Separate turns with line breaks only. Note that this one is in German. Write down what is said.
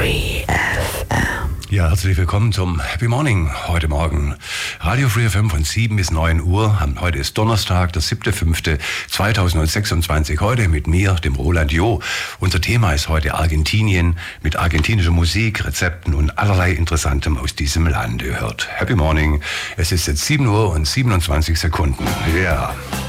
Free FM.
Ja, herzlich willkommen zum Happy Morning heute Morgen. Radio Free FM von 7 bis 9 Uhr. Heute ist Donnerstag, der 7.5.2026. Heute mit mir, dem Roland Jo. Unser Thema ist heute Argentinien mit argentinischer Musik, Rezepten und allerlei Interessantem aus diesem Land. Ihr hört Happy Morning. Es ist jetzt 7 Uhr und 27 Sekunden. Ja.